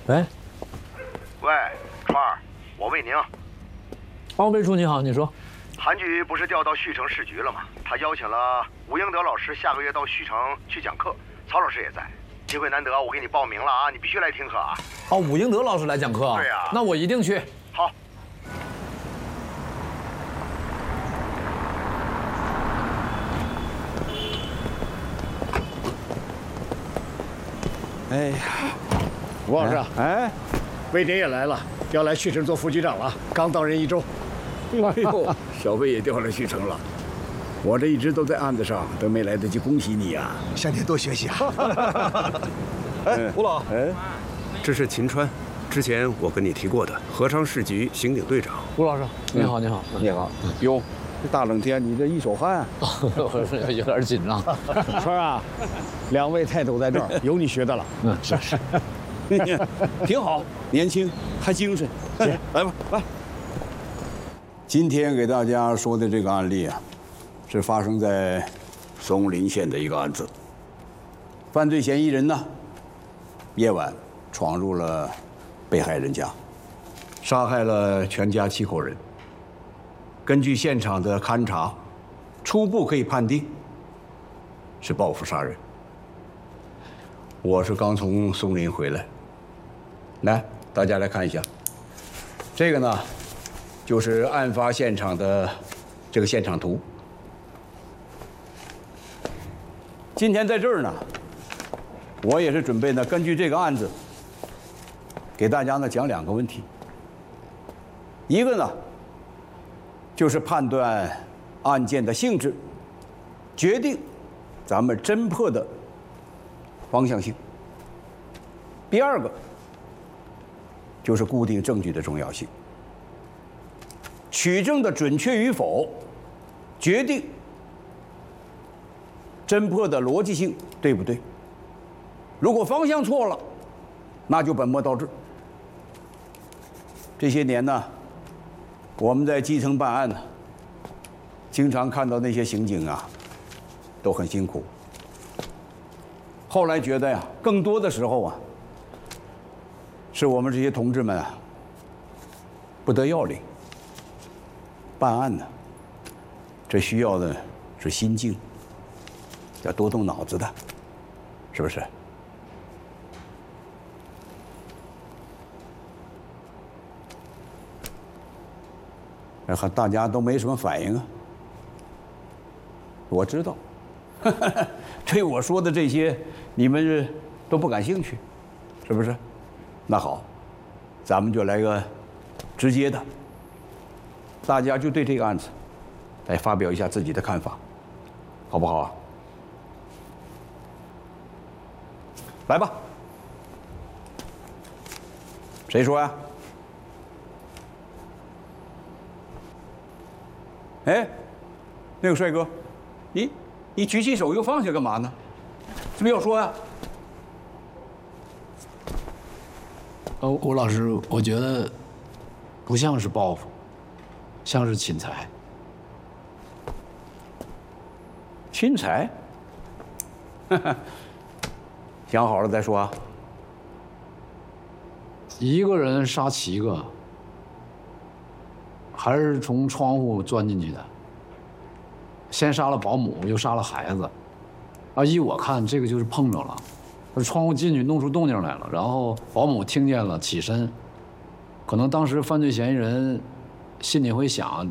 喂， 喂，川儿，我魏宁。 哦，魏叔你好，你说。 韩局不是调到旭城市局了吗？他邀请了吴英德老师下个月到旭城去讲课，曹老师也在。机会难得，我给你报名了啊，你必须来听课啊。 哦，武英德老师来讲课。 对呀。 那我一定去。 好。 哎呀， 吴老师， 哎， 魏典也来了，要来旭城做副局长了，刚到任1周。 哎呦，小魏也调来旭城了。我这一直都在案子上，都没来得及恭喜你呀。 向您多学习啊。 哎，吴老， 哎， 这是秦川，之前我跟你提过的合昌市局刑警队长。 吴老师，你好，你好， 你好。哟，这大冷天你这一手汗， 有点紧张。 川啊，2位泰斗在这儿，有你学的了。 是。 挺好，年轻还精神。来吧，来。今天给大家说的这个案例啊，是发生在松林县的一个案子。犯罪嫌疑人呢，夜晚闯入了被害人家，杀害了全家7口人。根据现场的勘查，初步可以判定是报复杀人。我是刚从松林回来，来，大家来看一下，这个呢，就是案发现场的这个现场图。今天在这儿呢，我也是准备呢，根据这个案子，给大家呢讲2个问题。一个呢，就是判断案件的性质，决定咱们侦破的方向性。第2个，就是固定证据的重要性。取证的准确与否，决定侦破的逻辑性对不对。如果方向错了，那就本末倒置。这些年呢，我们在基层办案呢，经常看到那些刑警啊，都很辛苦。后来觉得呀，更多的时候啊，是我们这些同志们啊，不得要领。办案呢，这需要的是心境，要多动脑子的，是不是？还大家都没什么反应啊。我知道，对我说的这些，你们都不感兴趣，是不是？那好，咱们就来个直接的。大家就对这个案子来发表一下自己的看法，好不好啊？来吧，谁说呀？哎，那个帅哥，你举起手又放下干嘛呢？是不是要说呀？ 吴老师，我觉得不像是报复。像是侵财。 侵财？想好了再说啊。 一个人杀7个，还是从窗户钻进去的。先杀了保姆，又杀了孩子。啊，依我看，这个就是碰着了。窗户进去弄出动静来了，然后保姆听见了，起身。可能当时犯罪嫌疑人心里会想，